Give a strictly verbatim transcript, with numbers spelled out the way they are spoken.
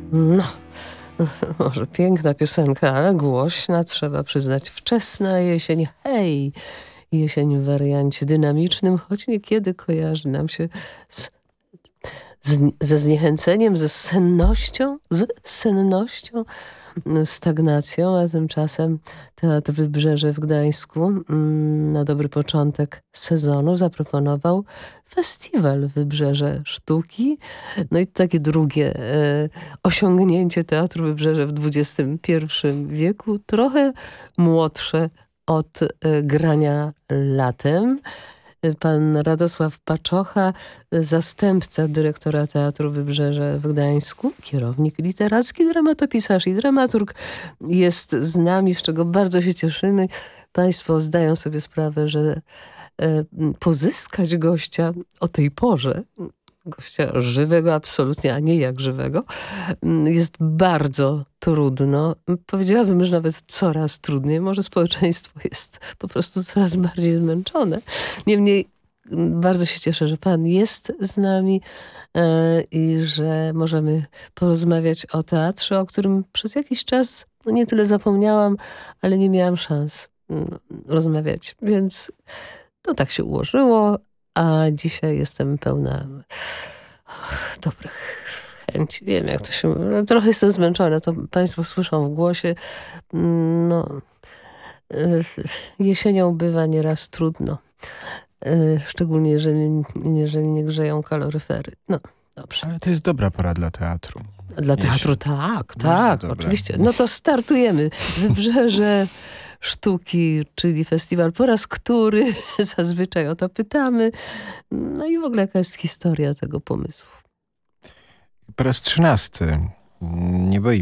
No, może piękna piosenka, ale głośna, trzeba przyznać. Wczesna jesień, hej! Jesień w wariancie dynamicznym, choć niekiedy kojarzy nam się z, z, ze zniechęceniem, ze sennością, z sennością, stagnacją, a tymczasem Teatr Wybrzeże w Gdańsku mm, na dobry początek sezonu zaproponował festiwal Wybrzeże Sztuki. No i takie drugie e, osiągnięcie Teatru Wybrzeże w dwudziestym pierwszym wieku, trochę młodsze od e, grania latem. Pan Radosław Paczocha, zastępca dyrektora Teatru Wybrzeże w Gdańsku, kierownik literacki, dramatopisarz i dramaturg, jest z nami, z czego bardzo się cieszymy. Państwo zdają sobie sprawę, że e, pozyskać gościa o tej porze, gościa żywego absolutnie, a nie jak żywego, jest bardzo trudno. Powiedziałabym, że nawet coraz trudniej. Może społeczeństwo jest po prostu coraz bardziej zmęczone. Niemniej bardzo się cieszę, że pan jest z nami e, i że możemy porozmawiać o teatrze, o którym przez jakiś czas no nie tyle zapomniałam, ale nie miałam szans mm, rozmawiać. Więc no tak się ułożyło, a dzisiaj jestem pełna dobrych chęci. Nie wiem, jak to się... No, trochę jestem zmęczona, to państwo słyszą w głosie. No, jesienią bywa nieraz trudno. Szczególnie, jeżeli, jeżeli nie grzeją kaloryfery. No, dobrze. Ale to jest dobra pora dla teatru. Dla teatru tak, tak, oczywiście. No to startujemy. Wybrzeże Sztuki, czyli festiwal, po raz który zazwyczaj o to pytamy. No i w ogóle jaka jest historia tego pomysłu? Po raz trzynasty. Nie boimy